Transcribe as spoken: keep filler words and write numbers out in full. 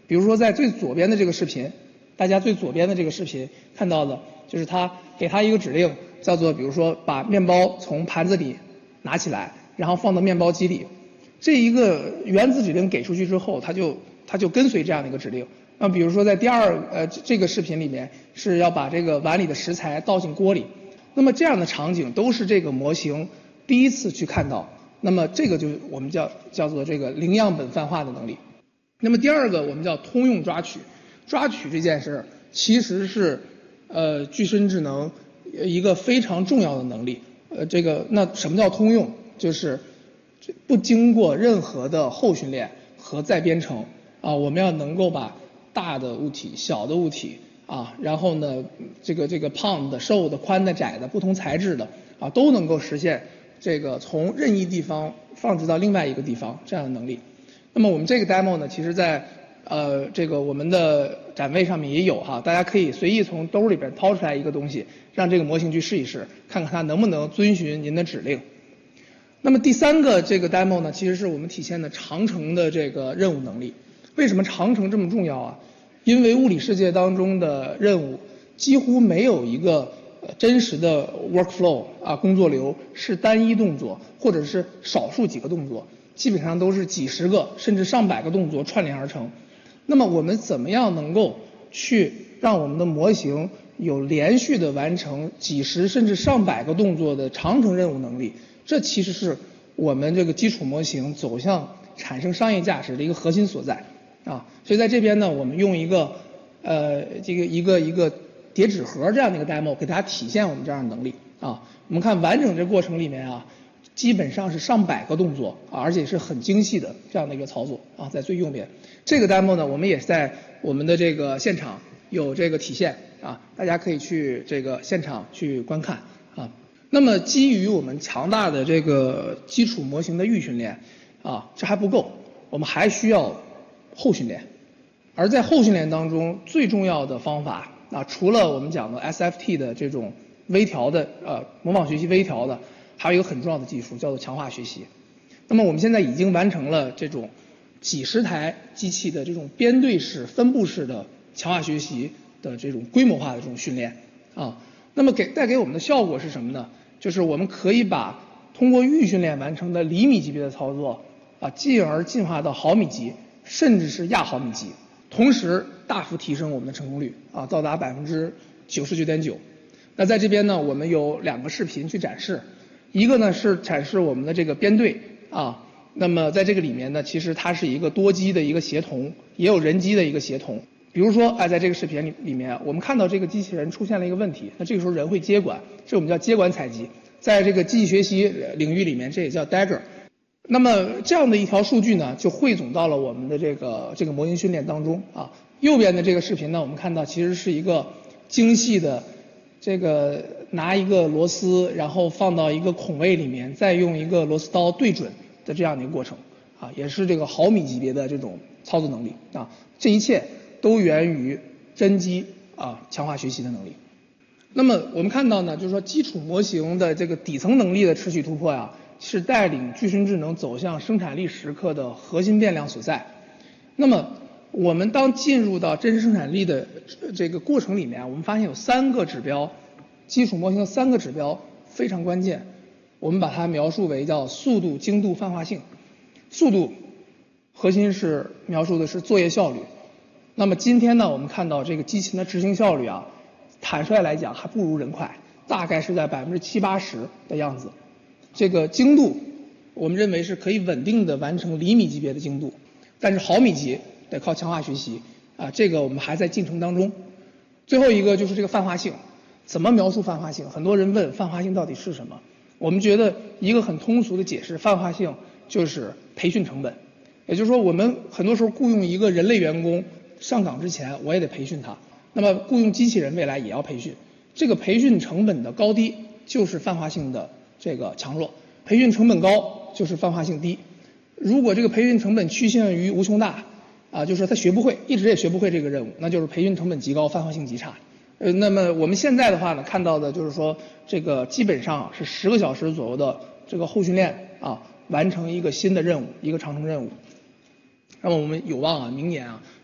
比如说在最左边的这个视频，大家最左边的这个视频看到的就是他给他一个指令，叫做比如说把面包从盘子里拿起来，然后放到面包机里。这一个原子指令给出去之后，他就他就跟随这样的一个指令。那比如说在第二呃这个视频里面是要把这个碗里的食材倒进锅里，那么这样的场景都是这个模型第一次去看到。那么这个就是我们叫叫做这个零样本泛化的能力。那么第二个我们叫通用抓取，抓取这件事其实是呃具身智能一个非常重要的能力。呃，这个那什么叫通用？就是不经过任何的后训练和再编程啊，我们要能够把大的物体、小的物体啊，然后呢，这个这个胖的、瘦的、宽的、窄的、不同材质的啊，都能够实现这个从任意地方放置到另外一个地方这样的能力。那么我们这个 demo 呢，其实在呃这个我们的展位上面也有哈，大家可以随意从兜里边掏出来一个东西，让这个模型去试一试，看看它能不能遵循您的指令。那么第三个这个 demo 呢，其实是我们体现的长程的这个任务能力。为什么长程这么重要啊？因为物理世界当中的任务几乎没有一个真实的 workflow 啊工作流是单一动作，或者是少数几个动作，基本上都是几十个甚至上百个动作串联而成。那么我们怎么样能够去让我们的模型有连续的完成几十甚至上百个动作的长程任务能力？这其实是我们这个基础模型走向产生商业价值的一个核心所在啊。所以在这边呢，我们用一个呃这个一个一个叠纸盒这样的一个 demo 给大家体现我们这样的能力啊。我们看完整这过程里面啊，基本上是上百个动作啊，而且是很精细的这样的一个操作啊，在最右边这个 demo 呢，我们也在我们的这个现场有这个体现啊，大家可以去这个现场去观看啊。那么基于我们强大的这个基础模型的预训练啊，这还不够，我们还需要后训练。而在后训练当中，最重要的方法啊，除了我们讲的 S F T 的这种微调的呃模仿学习微调的，还有一个很重要的技术叫做强化学习。那么我们现在已经完成了这种几十台机器的这种编队式、分布式的强化学习的这种规模化的这种训练啊。那么给带给我们的效果是什么呢？就是我们可以把通过预训练完成的厘米级别的操作啊，进而进化到毫米级，甚至是亚毫米级，同时大幅提升我们的成功率啊，到达百分之九十九点九。那在这边呢，我们有两个视频去展示，一个呢是展示我们的这个编队啊，那么在这个里面呢，其实它是一个多机的一个协同，也有人机的一个协同。比如说，哎，在这个视频里里面，我们看到这个机器人出现了一个问题，那这个时候人会接管，这我们叫接管采集。在这个机器学习领域里面，这也叫 Dagger。那么这样的一条数据呢，就汇总到了我们的这个这个模型训练当中啊。右边的这个视频呢，我们看到其实是一个精细的这个拿一个螺丝，然后放到一个孔位里面，再用一个螺丝刀对准的这样的一个过程啊，也是这个毫米级别的这种操作能力啊。这一切都源于真机啊强化学习的能力。那么我们看到呢，就是说基础模型的这个底层能力的持续突破呀，是带领具身智能走向生产力时刻的核心变量所在。那么我们当进入到真实生产力的这个过程里面，我们发现有三个指标，基础模型的三个指标非常关键，我们把它描述为叫速度、精度、泛化性。速度核心是描述的是作业效率。那么今天呢，我们看到这个机器人的执行效率啊，坦率来讲还不如人快，大概是在百分之七八十的样子。这个精度，我们认为是可以稳定的完成厘米级别的精度，但是毫米级得靠强化学习啊，这个我们还在进程当中。最后一个就是这个泛化性，怎么描述泛化性？很多人问泛化性到底是什么？我们觉得一个很通俗的解释，泛化性就是培训成本。也就是说，我们很多时候雇佣一个人类员工上岗之前，我也得培训他。那么雇佣机器人未来也要培训，这个培训成本的高低就是泛化性的这个强弱。培训成本高就是泛化性低。如果这个培训成本趋向于无穷大啊，就是他学不会，一直也学不会这个任务，那就是培训成本极高，泛化性极差。呃，那么我们现在的话呢，看到的就是说，这个基本上是十个小时左右的这个后训练啊，完成一个新的任务，一个长程任务。那么我们有望啊，明年啊。